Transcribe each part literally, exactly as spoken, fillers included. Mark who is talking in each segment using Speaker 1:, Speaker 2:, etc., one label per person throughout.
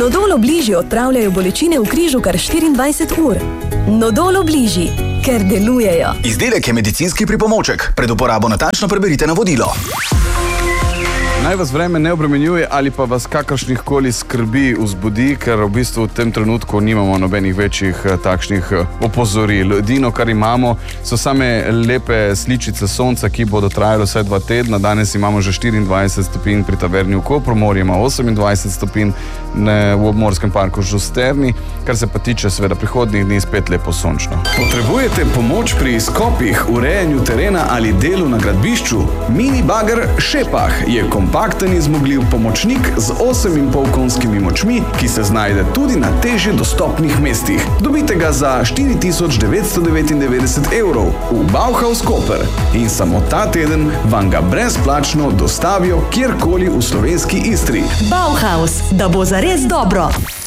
Speaker 1: Nodol Obliži odpravljajo bolečine v križu kar štiriindvajset ur. Nodol Obliži, ker delujejo.
Speaker 2: Izdelek je medicinski pripomoček. Pred uporabo natančno preberite navodilo.
Speaker 3: Naj vas vreme ne obremenjuje ali pa vas kakršnih koli skrbi vzbudi, ker v bistvu v tem trenutku nimamo nobenih večjih takšnih opozoril. Edino, kar imamo, so same lepe sličice sonca, ki bodo trajalo vsaj dva tedna. Danes imamo že štiriindvajset stopinj pri Taverni v Kopru, morje ima osemindvajset stopinj v obmorskem parku Žusterni, kar se pa tiče seveda prihodnjih dni spet lepo sončno.
Speaker 4: Potrebujete pomoč pri skopih, urejanju terena ali delu na gradbišču? Mini bager Šepah je kompakten in zmogljiv pomočnik z osem in pol konjskimi močmi, ki se znajde tudi na težje dostopnih mestih. Dobite ga za štiri tisoč devetsto devetindevetdeset evrov v Bauhaus Koper in samo ta teden vam ga brezplačno dostavijo kjerkoli v slovenski Istri.
Speaker 5: Bauhaus, da bo zares dobro.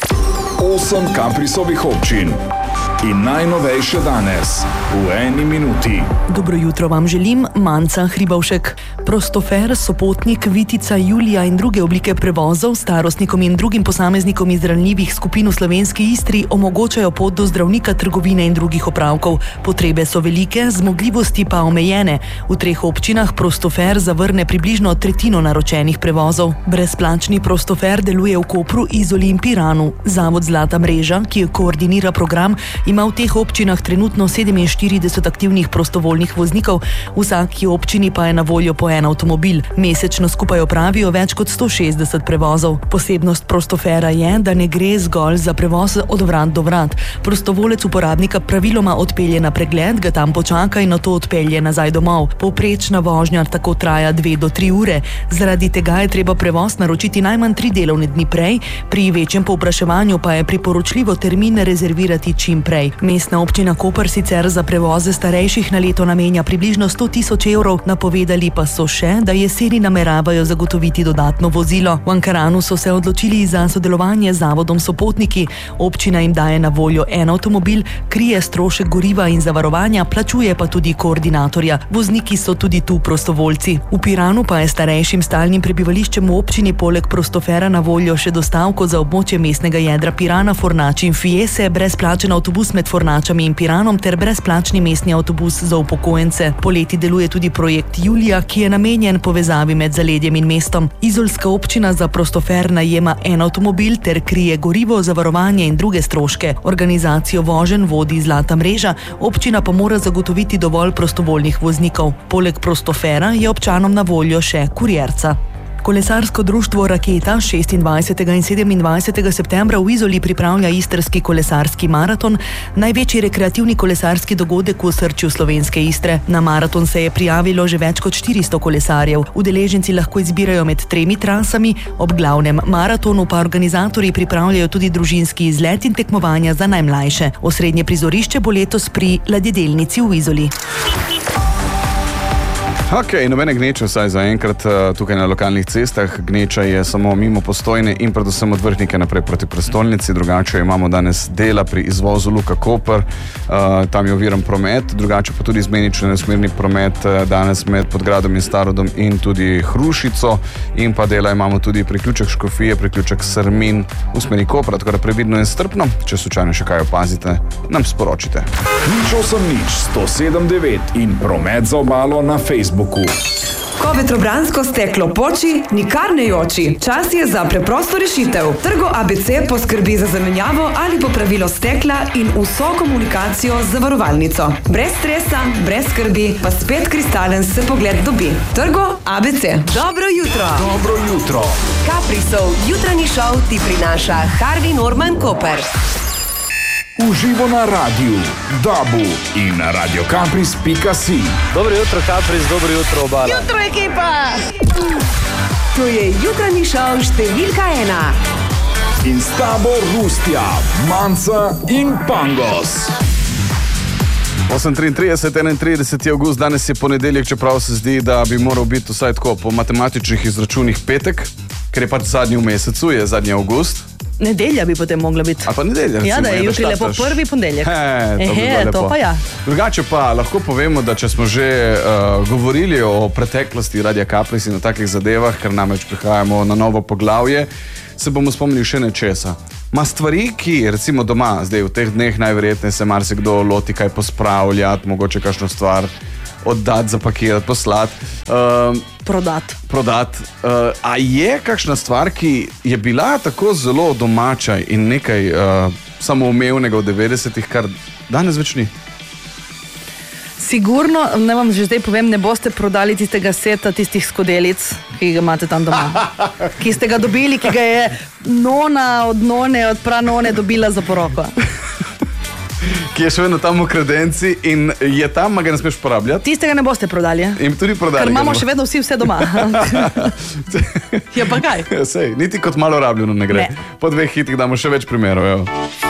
Speaker 4: Osem Kaprisovih občin in najnovejše danes v eni minuti.
Speaker 5: Dobro jutro vam želim, Manca Hribovšek. Prostofer, Sopotnik, Vitica, Julija in druge oblike prevozov starostnikom in drugim posameznikom iz ranljivih skupin v slovenski Istri omogočajo pot do zdravnika, trgovine in drugih opravkov. Potrebe so velike, zmogljivosti pa omejene. V treh občinah Prostofer zavrne približno tretjino naročenih prevozov. Brezplačni Prostofer deluje v Kopru, Izoli in Piranu. Zavod Zlata mreža, ki koordinira program, ima v teh občinah trenutno sedeminštirideset aktivnih prostovoljnih voznikov, v vsaki občini pa je na voljo po en avtomobil. Mesečno skupaj opravijo več kot sto šestdeset prevozov. Posebnost Prostofera je, da ne gre zgolj za prevoz od vrat do vrat. Prostovolec uporabnika praviloma odpelje na pregled, ga tam počaka in nato odpelje nazaj domov. Povprečna vožnja tako traja dve do tri ure. Zaradi tega je treba prevoz naročiti najmanj tri delovne dni prej, pri večjem povpraševanju pa je priporočljivo termin rezervirati čim prej. Mestna občina Koper sicer za prevoze starejših na leto namenja približno sto tisoč evrov, napovedali pa so še, da jeseni nameravajo zagotoviti dodatno vozilo. V Ankaranu so se odločili za sodelovanje z zavodom Sopotniki. Občina jim daje na voljo en avtomobil, krije strošek goriva in zavarovanja, plačuje pa tudi koordinatorja. Vozniki so tudi tu prostovoljci. V Piranu pa je starejšim stalnim prebivališčem v občini poleg Prostofera na voljo še dostavko za območje mestnega jedra Pirana, Fornač in Fiese, brezplačen avtobus med Fornačami in Piranom ter brezplačni mestni avtobus za upokojence. Poleti deluje tudi projekt Julija, ki je namenjen povezavi med zaledjem in mestom. Izolska občina za Prostofer najema en avtomobil ter krije gorivo, zavarovanje in druge stroške. Organizacijo voženj vodi Zlata mreža, občina pa mora zagotoviti dovolj prostovoljnih voznikov. Poleg Prostofera je občanom na voljo še kurjerca. Kolesarsko društvo Raketa šestindvajsetega in sedemindvajsetega septembra v Izoli pripravlja istrski kolesarski maraton, največji rekreativni kolesarski dogodek v osrčju slovenske Istre. Na maraton se je prijavilo že več kot štiristo kolesarjev. Udeleženci lahko izbirajo med tremi trasami, ob glavnem maratonu pa organizatorji pripravljajo tudi družinski izlet in tekmovanja za najmlajše. Osrednje prizorišče bo letos pri ladjedelnici v Izoli.
Speaker 3: Ok, nobene gneče vsaj zaenkrat tukaj na lokalnih cestah. Gneča je samo mimo Postojne in predvsem od Vrhnike naprej proti prestolnici. Drugače imamo danes dela pri izvozu Luka Koper, uh, tam je oviran promet, drugače pa tudi izmenično nesmerni promet danes med Podgradom in Starodom in tudi Hrušico. In pa dela imamo tudi priključek Škofije, priključek Srmin v smeri Kopra, tako da previdno in strpno. Če slučajno še kaj opazite, nam sporočite.
Speaker 4: Nič osem nič, sto sedem devet in promet za obalo na Facebooku.
Speaker 6: Ko vetrobransko steklo poči, nikar ne joči. Čas je za preprosto rešitev. Trgo A B C poskrbi za zamenjavo ali popravilo stekla in vso komunikacijo z zavarovalnico. Brez stresa, brez skrbi, pa spet kristalen se pogled dobi. Trgo A B C. Dobro jutro.
Speaker 4: Dobro jutro.
Speaker 7: Kaprisov jutranji šov ti prinaša Harvey Norman Koper.
Speaker 4: Uživo na radiju, Dabu in na radiokapris pika si.
Speaker 8: Dobro jutro, Kapris, dobro jutro, obala.
Speaker 7: Jutro, ekipa! To je jutranji šov številka ena.
Speaker 4: In s tabo Rustja, Manca in Pangos.
Speaker 3: osem triintrideset, enaintrideseti avgust, danes je ponedeljek, čeprav se zdi, da bi moral biti vsaj tako po matematičnih izračunih petek, ker je pač zadnji v mesecu, je zadnji avgust.
Speaker 5: Nedelja bi potem mogla biti.
Speaker 3: A pa nedelja, recimo.
Speaker 5: Ja, da je jutri lepo prvi ponedeljek.
Speaker 3: He, to
Speaker 5: Ehe,
Speaker 3: bi
Speaker 5: to pa ja.
Speaker 3: Drugače pa lahko povemo, da če smo že uh, govorili o preteklosti Radia Kapris in o takih zadevah, ker namreč prihajamo na novo poglavje, se bomo spomnili še nečesa. Ma stvari, ki recimo doma, zdaj v teh dneh najverjetneje se marsikdo loti kaj pospravljati, mogoče kakšno stvar oddati, zapakirati, poslati. Uh,
Speaker 5: Prodat.
Speaker 3: Prodat. Uh, a je kakšna stvar, ki je bila tako zelo domača in nekaj uh, samoumevnega v devetdesetih, kar danes več ni?
Speaker 5: Sigurno, ne vam že zdaj povem, ne boste prodali tistega seta, tistih skodelic, ki ga imate tam doma. Ki ste ga dobili, ki ga je nona od none, od pranone dobila za poroko.
Speaker 3: Ki je še vedno tam v kredenci in je tam, a ga ne smeš porabljati.
Speaker 5: Tistega ne boste prodali.
Speaker 3: In tudi prodali.
Speaker 5: Ker imamo še vedno vsi vse doma. Ja pa kaj?
Speaker 3: Sej, niti kot malo rabljeno ne gre.
Speaker 5: Ne.
Speaker 3: Po dveh hitih damo še več primerov. Evo.